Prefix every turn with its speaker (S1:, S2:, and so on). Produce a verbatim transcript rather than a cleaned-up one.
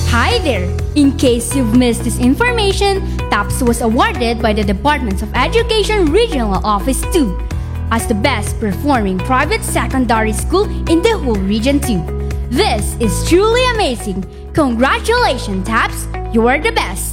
S1: Hi there! In case you've missed this information, TAPS was awarded by the Department of Education Regional Office two as the best performing private secondary school in the whole Region two. This is truly amazing! Congratulations, TAPS! You're the best!